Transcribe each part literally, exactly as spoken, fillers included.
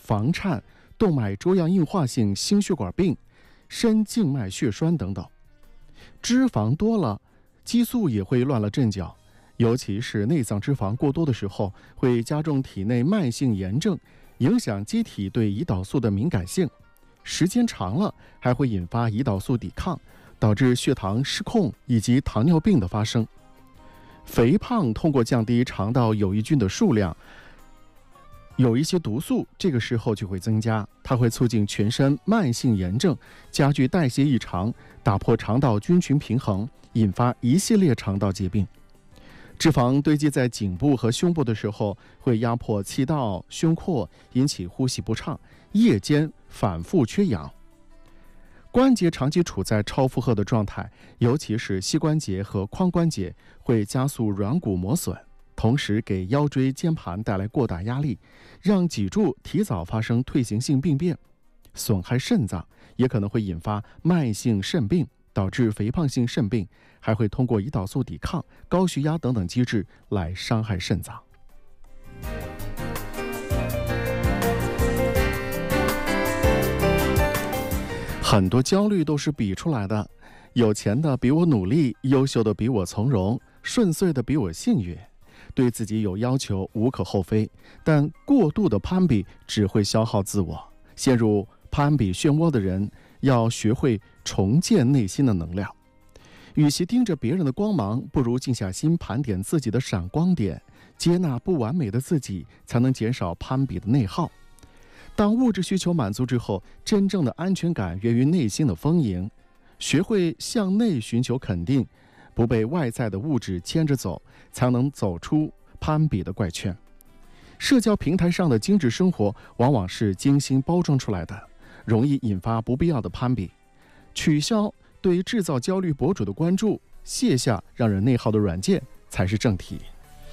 房颤、动脉粥样硬化性心血管病、深静脉血栓等等。脂肪多了，激素也会乱了阵脚，尤其是内脏脂肪过多的时候，会加重体内慢性炎症，影响机体对胰岛素的敏感性。时间长了，还会引发胰岛素抵抗，导致血糖失控以及糖尿病的发生。肥胖通过降低肠道有益菌的数量，有一些毒素这个时候就会增加，它会促进全身慢性炎症，加剧代谢异常，打破肠道菌群平衡，引发一系列肠道疾病。脂肪堆积在颈部和胸部的时候，会压迫气道、胸廓，引起呼吸不畅，夜间反复缺氧。关节长期处在超负荷的状态，尤其是膝关节和髋关节，会加速软骨磨损，同时给腰椎间盘带来过大压力，让脊柱提早发生退行性病变，损害肾脏，也可能会引发慢性肾病，导致肥胖性肾病，还会通过胰岛素抵抗、高血压等等机制来伤害肾脏。很多焦虑都是比出来的，有钱的比我努力，优秀的比我从容，顺遂的比我幸运。对自己有要求无可厚非，但过度的攀比只会消耗自我。陷入攀比漩涡的人，要学会重建内心的能量。与其盯着别人的光芒，不如静下心盘点自己的闪光点，接纳不完美的自己，才能减少攀比的内耗。当物质需求满足之后，真正的安全感源于内心的丰盈。学会向内寻求肯定，不被外在的物质牵着走，才能走出攀比的怪圈。社交平台上的精致生活往往是精心包装出来的，容易引发不必要的攀比。取消对制造焦虑博主的关注，卸下让人内耗的软件，才是正题。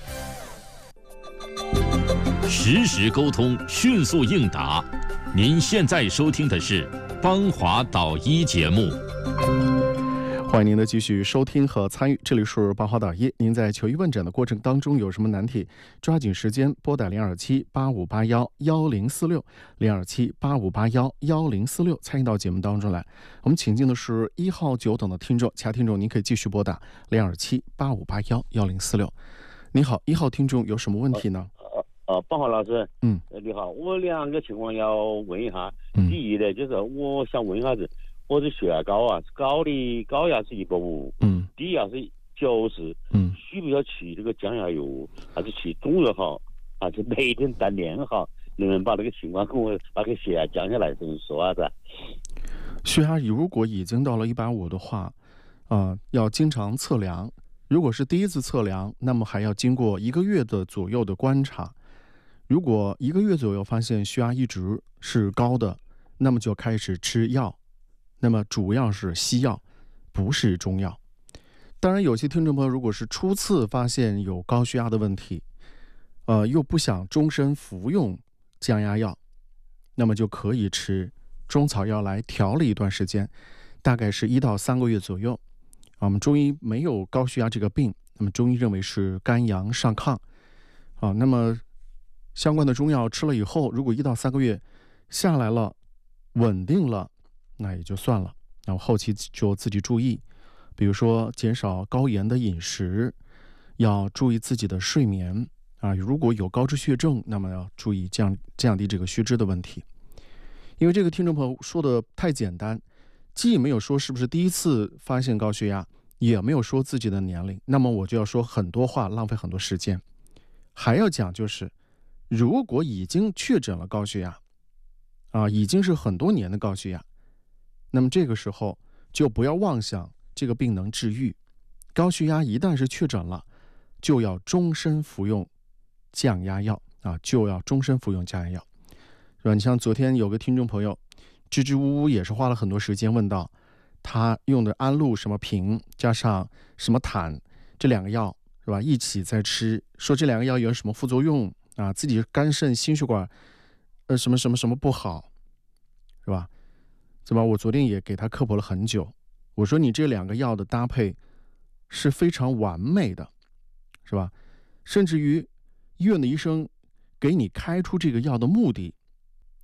实时沟通，迅速应答。您现在收听的是邦华导医节目。 欢迎您的继续收听和参与，这里是邦华导医。您在求医问诊的过程当中有什么难题，抓紧时间拨打零二七八五八幺幺零四六零二七八五八幺幺零四六参与到节目当中来。我们请进的是一号九等的听众，其他听众您可以继续拨打零二七八五八幺幺零四六。你好，一号听众有什么问题呢？ 呃，邦华老师， 嗯， 你好，我两个情况要问一下。 嗯、 第一呢，就是我想问一下子，我的血压高啊，高的高压是一百五， 嗯， 低压是九十， 嗯， 需不需要吃这个降压药，还是吃中药好，还是每天锻炼好？能不能把这个情况跟我把个血压降下来，跟说下子？ 血压如果已经到了一百五的话，啊、呃，要经常测量。如果是第一次测量，那么还要经过一个月的左右的观察。如果一个月左右发现血压一直是高的，那么就开始吃药，那么主要是西药，不是中药。当然，有些听众朋友如果是初次发现有高血压的问题，呃，又不想终身服用降压药，那么就可以吃中草药来调理一段时间，大概是一到三个月左右。啊，我们中医没有高血压这个病，那么中医认为是肝阳上亢。啊，那么相关的中药吃了以后，如果一到三个月下来了，稳定了，那也就算了。然后后期就自己注意，比如说减少高盐的饮食，要注意自己的睡眠啊。如果有高脂血症，那么要注意降降低这个血脂的问题。因为这个听众朋友说的太简单，既没有说是不是第一次发现高血压，也没有说自己的年龄，那么我就要说很多话，浪费很多时间。还要讲就是，如果已经确诊了高血压，啊，已经是很多年的高血压，那么这个时候就不要妄想这个病能治愈。高血压一旦是确诊了，就要终身服用降压药啊，就要终身服用降压药，是吧？你像昨天有个听众朋友支支吾吾也是花了很多时间问到，他用的安禄什么平加上什么坦这两个药是吧，一起在吃，说这两个药有什么副作用啊？自己肝肾心血管呃什么什么什么不好，是吧？是吧？我昨天也给他科普了很久，我说你这两个药的搭配是非常完美的，是吧？甚至于医院的医生给你开出这个药的目的，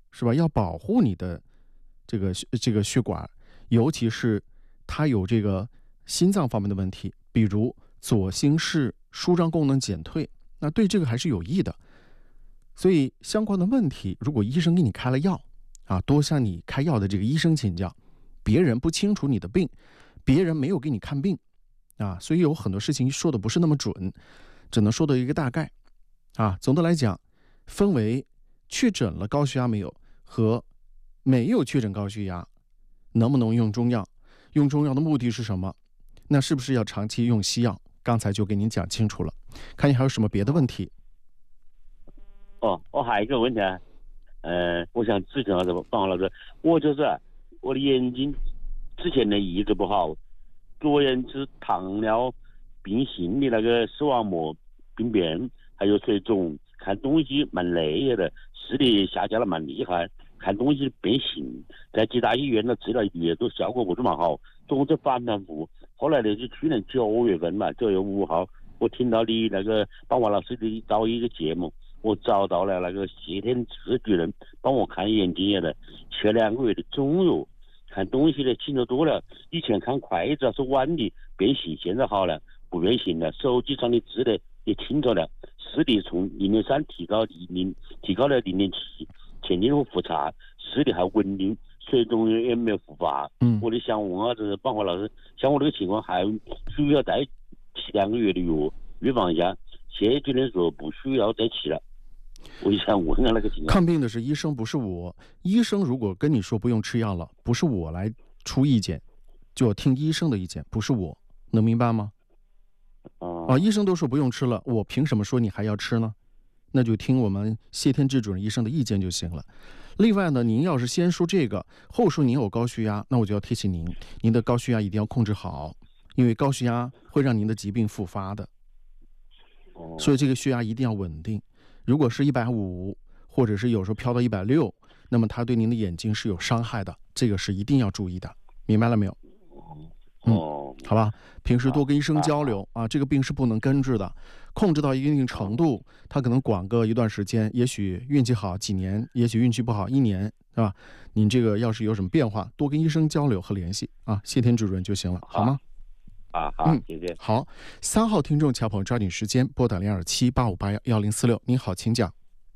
是吧？要保护你的这个这个血管，尤其是它有这个心脏方面的问题，比如左心室舒张功能减退，那对这个还是有益的。所以相关的问题，如果医生给你开了药啊，多向你开药的这个医生请教，别人不清楚你的病，别人没有给你看病啊，所以有很多事情说的不是那么准，只能说的一个大概啊。总的来讲，分为确诊了高血压没有和没有确诊高血压，能不能用中药？用中药的目的是什么？那是不是要长期用西药？刚才就给您讲清楚了，看你还有什么别的问题。 哦，我还有一个问题啊，呃，我想咨询下子帮我老师，我就是我的眼睛之前呢一直不好，昨天是糖尿病性的那个视网膜病变，还有水肿，看东西蛮累的，视力下降了蛮厉害，看东西变形，在几大医院呢治了一个月都效果不怎么好，总是反反复复。后来呢，就去年九月份嘛，九月五号，我听到你那个帮王老师的找一个节目，我找到了那个谢天志主任帮我看眼睛的，吃两个月的中药，看东西呢清楚多了。以前看筷子是弯的变形，现在好了，不变形了。手机上的字呢也清楚了，视力从零点三提高零提高了零点七，前天我复查，视力还稳定，水肿也没有复发。 嗯， 我就想问下子帮我老师，像我这个情况还需要再吃两个月的药预防一下？谢主任说不需要再吃了。我就想问下那个情况。 看病的是医生，不是我。医生如果跟你说不用吃药了，不是我来出意见，就要听医生的意见，不是我，能明白吗？ 啊， 啊，医生都说不用吃了，我凭什么说你还要吃呢？那就听我们谢天志主任医生的意见就行了。另外呢，您要是先说这个，后说您有高血压，那我就要提醒您，您的高血压一定要控制好，因为高血压会让您的疾病复发的。所以这个血压一定要稳定。如果是一百五，或者是有时候飘到一百六，那么它对您的眼睛是有伤害的，这个是一定要注意的，明白了没有？嗯，好吧，平时多跟医生交流啊，这个病是不能根治的，控制到一定程度，他可能管个一段时间，也许运气好几年，也许运气不好一年，是吧？您这个要是有什么变化，多跟医生交流和联系啊，谢天主任就行了，好吗？ 啊，好， 嗯， 谢谢。 好，三号听众乔朋友抓紧时间拨打零二七八五八幺幺零四六，您好，请讲。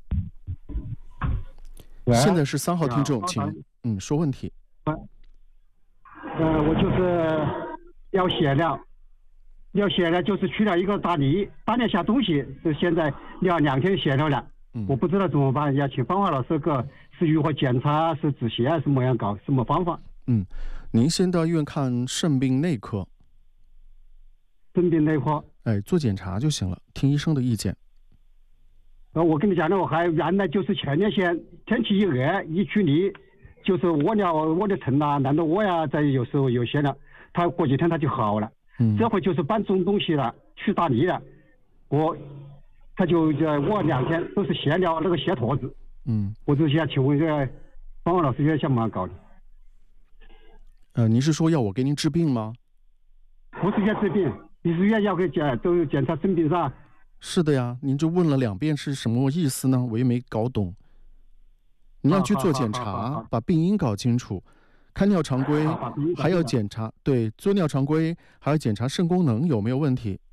现在是三号听众，请嗯说问题。 呃，我就是要血量，要血量就是去了一个大梨，搬了下东西，是现在要两天血流了， 嗯， 我不知道怎么办，要请方华老师个是如何检查，是止血什么样搞，什么方法？ 嗯，您先到医院看肾病内科。 肾病内科， 哎，做检查就行了，听医生的意见。 呃，我跟你讲呢，我还原来就是前列腺天气一热一去离，就是屙尿屙的疼啊，难道屙呀，在有时候有些了，他过几天他就好了。 嗯， 这回就是搬重东西了，去大理了，我他就在屙两天都是血尿那个血坨子。 嗯， 我就想请问这个方老师要怎么搞的？ 呃，您是说要我给您治病吗？ 不是要治病。你是愿要给检都检查肾病上？ 是的呀，您就问了两遍是什么意思呢？我也没搞懂。你要去做检查，把病因搞清楚，看尿常规，还要检查，对，做尿常规，还要检查肾功能有没有问题。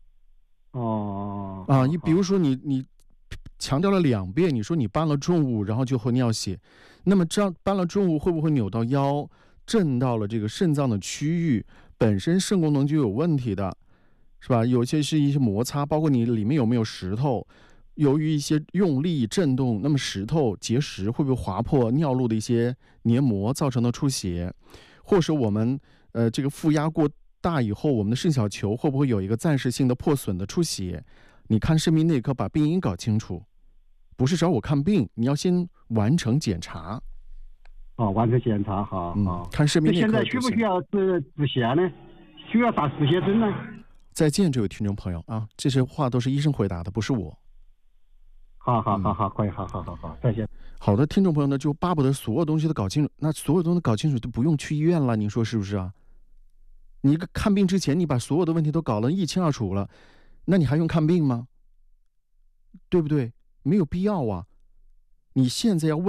哦。 啊，你比如说你你强调了两遍，你说你搬了重物，然后就会尿血，那么这样搬了重物会不会扭到腰，震到了这个肾脏的区域？本身肾功能就有问题的，是吧？有些是一些摩擦，包括你里面有没有石头，由于一些用力震动，那么石头结石会不会划破尿路的一些黏膜，造成的出血？或是我们呃这个负压过大以后，我们的肾小球会不会有一个暂时性的破损的出血？你看肾病内科把病因搞清楚，不是找我看病，你要先完成检查。 哦，完成检查好， 嗯， 好。 看肾病内科。 现在需不需要止止血呢？需要打止血针呢？ 再见，这位听众朋友啊，这些话都是医生回答的，不是我。 好好好好，可以，好好好好，再见。 好的，听众朋友呢，就巴不得所有东西都搞清楚，那所有东西搞清楚都不用去医院了，您说是不是啊？你看病之前，你把所有的问题都搞得一清二楚了，那你还用看病吗？对不对？没有必要啊。你现在要问